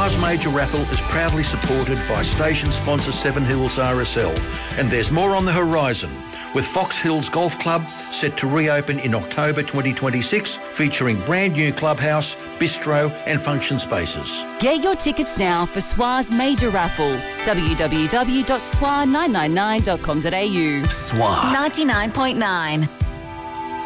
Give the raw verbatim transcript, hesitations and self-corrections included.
SWA's Major Raffle is proudly supported by station sponsor Seven Hills R S L, and there's more on the horizon, with Fox Hills Golf Club set to reopen in October twenty twenty-six, featuring brand new clubhouse, bistro and function spaces. Get your tickets now for SWA's Major Raffle. w w w dot s w a nine nine nine dot com dot a u. S W A ninety-nine point nine.